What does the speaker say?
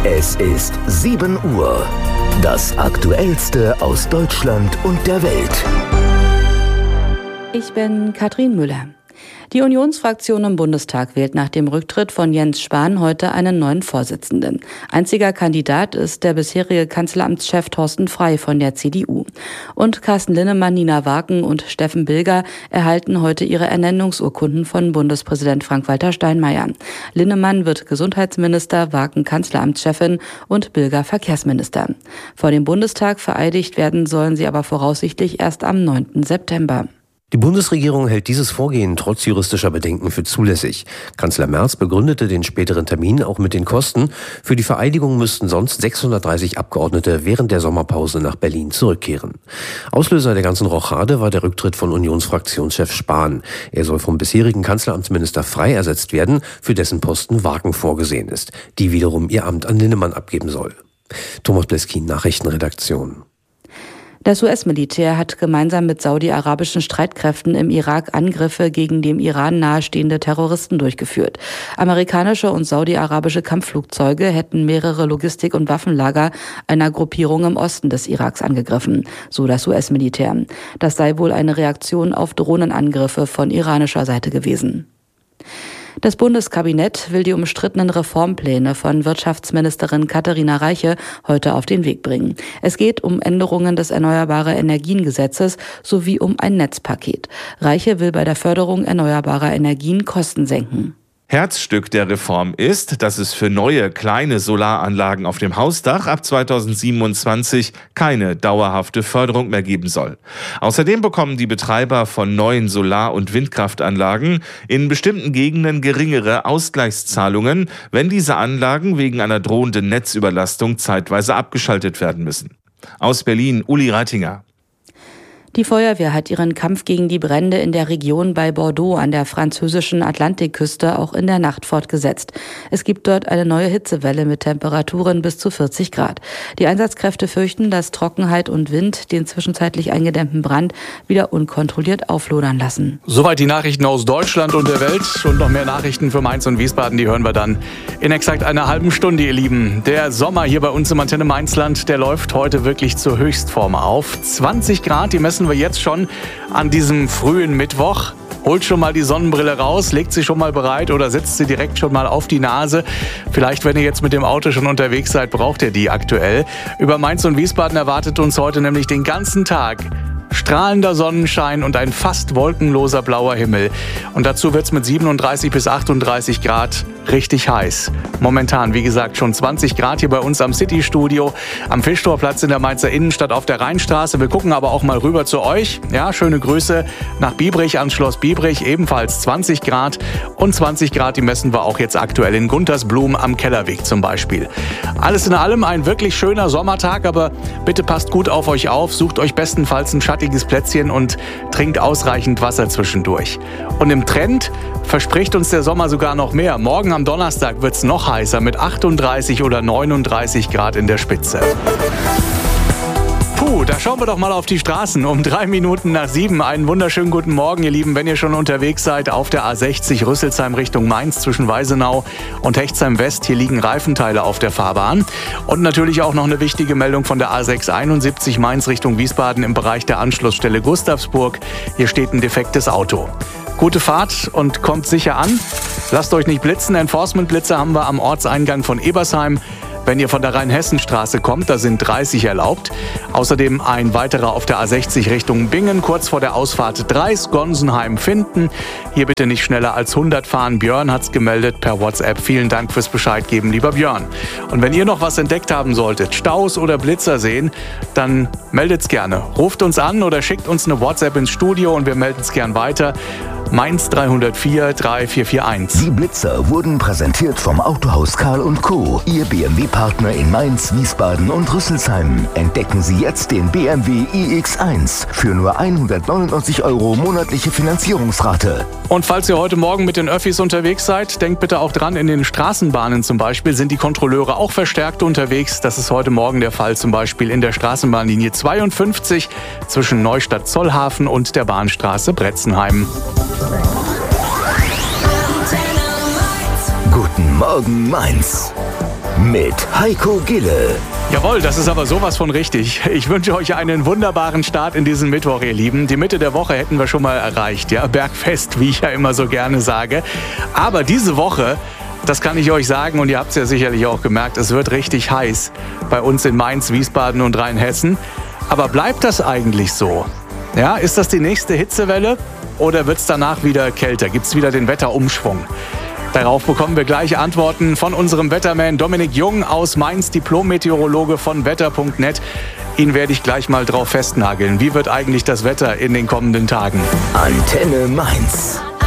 Es ist 7 Uhr. Das Aktuellste aus Deutschland und der Welt. Ich bin Katrin Müller. Die Unionsfraktion im Bundestag wählt nach dem Rücktritt von Jens Spahn heute einen neuen Vorsitzenden. Einziger Kandidat ist der bisherige Kanzleramtschef Thorsten Frey von der CDU. Und Carsten Linnemann, Nina Waken und Steffen Bilger erhalten heute ihre Ernennungsurkunden von Bundespräsident Frank-Walter Steinmeier. Linnemann wird Gesundheitsminister, Waken Kanzleramtschefin und Bilger Verkehrsminister. Vor dem Bundestag vereidigt werden sollen sie aber voraussichtlich erst am 9. September. Die Bundesregierung hält dieses Vorgehen trotz juristischer Bedenken für zulässig. Kanzler Merz begründete den späteren Termin auch mit den Kosten. Für die Vereidigung müssten sonst 630 Abgeordnete während der Sommerpause nach Berlin zurückkehren. Auslöser der ganzen Rochade war der Rücktritt von Unionsfraktionschef Spahn. Er soll vom bisherigen Kanzleramtsminister Frey ersetzt werden, für dessen Posten Waken vorgesehen ist, die wiederum ihr Amt an Linnemann abgeben soll. Thomas Bleskin, Nachrichtenredaktion. Das US-Militär hat gemeinsam mit saudi-arabischen Streitkräften im Irak Angriffe gegen dem Iran nahestehende Terroristen durchgeführt. Amerikanische und saudi-arabische Kampfflugzeuge hätten mehrere Logistik- und Waffenlager einer Gruppierung im Osten des Iraks angegriffen, so das US-Militär. Das sei wohl eine Reaktion auf Drohnenangriffe von iranischer Seite gewesen. Das Bundeskabinett will die umstrittenen Reformpläne von Wirtschaftsministerin Katharina Reiche heute auf den Weg bringen. Es geht um Änderungen des Erneuerbare-Energien-Gesetzes sowie um ein Netzpaket. Reiche will bei der Förderung erneuerbarer Energien Kosten senken. Herzstück der Reform ist, dass es für neue kleine Solaranlagen auf dem Hausdach ab 2027 keine dauerhafte Förderung mehr geben soll. Außerdem bekommen die Betreiber von neuen Solar- und Windkraftanlagen in bestimmten Gegenden geringere Ausgleichszahlungen, wenn diese Anlagen wegen einer drohenden Netzüberlastung zeitweise abgeschaltet werden müssen. Aus Berlin, Uli Reitinger. Die Feuerwehr hat ihren Kampf gegen die Brände in der Region bei Bordeaux an der französischen Atlantikküste auch in der Nacht fortgesetzt. Es gibt dort eine neue Hitzewelle mit Temperaturen bis zu 40 Grad. Die Einsatzkräfte fürchten, dass Trockenheit und Wind den zwischenzeitlich eingedämmten Brand wieder unkontrolliert auflodern lassen. Soweit die Nachrichten aus Deutschland und der Welt. Und noch mehr Nachrichten für Mainz und Wiesbaden, die hören wir dann in exakt einer halben Stunde, ihr Lieben. Der Sommer hier bei uns im Antenne Mainzland, der läuft heute wirklich zur Höchstform auf. 20 Grad, die messen wir jetzt schon an diesem frühen Mittwoch. Holt schon mal die Sonnenbrille raus, legt sie schon mal bereit oder setzt sie direkt schon mal auf die Nase. Vielleicht, wenn ihr jetzt mit dem Auto schon unterwegs seid, braucht ihr die aktuell. Über Mainz und Wiesbaden erwartet uns heute nämlich den ganzen Tag strahlender Sonnenschein und ein fast wolkenloser blauer Himmel. Und dazu wird es mit 37 bis 38 Grad richtig heiß. Momentan, wie gesagt, schon 20 Grad hier bei uns am City-Studio, am Fischtorplatz in der Mainzer Innenstadt auf der Rheinstraße. Wir gucken aber auch mal rüber zu euch. Ja, schöne Grüße nach Biebrich, ans Schloss Biebrich, ebenfalls 20 Grad. Und 20 Grad, die messen wir auch jetzt aktuell in Guntersblum am Kellerweg zum Beispiel. Alles in allem ein wirklich schöner Sommertag, aber bitte passt gut auf euch auf, sucht euch bestenfalls ein schattiges Plätzchen und trinkt ausreichend Wasser zwischendurch. Und im Trend verspricht uns der Sommer sogar noch mehr. Morgen am Donnerstag wird es noch heißer mit 38 oder 39 Grad in der Spitze. Puh, da schauen wir doch mal auf die Straßen. Um 3 Minuten nach 7. Einen wunderschönen guten Morgen, ihr Lieben. Wenn ihr schon unterwegs seid auf der A60 Rüsselsheim Richtung Mainz zwischen Weisenau und Hechtsheim West, hier liegen Reifenteile auf der Fahrbahn. Und natürlich auch noch eine wichtige Meldung von der A671 Mainz Richtung Wiesbaden im Bereich der Anschlussstelle Gustavsburg. Hier steht ein defektes Auto. Gute Fahrt und kommt sicher an. Lasst euch nicht blitzen. Enforcement-Blitze haben wir am Ortseingang von Ebersheim. Wenn ihr von der Rhein-Hessen-Straße kommt, da sind 30 erlaubt. Außerdem ein weiterer auf der A60 Richtung Bingen, kurz vor der Ausfahrt Dreis, Gonsenheim-Finden. Hier bitte nicht schneller als 100 fahren. Björn hat's gemeldet per WhatsApp. Vielen Dank fürs Bescheid geben, lieber Björn. Und wenn ihr noch was entdeckt haben solltet, Staus oder Blitzer sehen, dann meldet's gerne. Ruft uns an oder schickt uns eine WhatsApp ins Studio und wir melden's gern weiter. Mainz 304 3441. Die Blitzer wurden präsentiert vom Autohaus Karl & Co., Ihr BMW-Partner in Mainz, Wiesbaden und Rüsselsheim. Entdecken Sie jetzt den BMW iX1 für nur 199 € monatliche Finanzierungsrate. Und falls ihr heute Morgen mit den Öffis unterwegs seid, denkt bitte auch dran, in den Straßenbahnen zum Beispiel sind die Kontrolleure auch verstärkt unterwegs. Das ist heute Morgen der Fall, zum Beispiel in der Straßenbahnlinie 52 zwischen Neustadt-Zollhafen und der Bahnstraße Bretzenheim. Guten Morgen, Mainz. mit Heiko Gille. Jawohl, das ist aber sowas von richtig. Ich wünsche euch einen wunderbaren Start in diesen Mittwoch, ihr Lieben. Die Mitte der Woche hätten wir schon mal erreicht, ja, Bergfest, wie ich ja immer so gerne sage. Aber diese Woche, das kann ich euch sagen, und ihr habt es ja sicherlich auch gemerkt, es wird richtig heiß bei uns in Mainz, Wiesbaden und Rheinhessen. Aber bleibt das eigentlich so? Ja, ist das die nächste Hitzewelle oder wird es danach wieder kälter? Gibt es wieder den Wetterumschwung? Darauf bekommen wir gleich Antworten von unserem Wetterman Dominik Jung aus Mainz, Diplom-Meteorologe von wetter.net. Ihn werde ich gleich mal drauf festnageln. Wie wird eigentlich das Wetter in den kommenden Tagen? Antenne Mainz.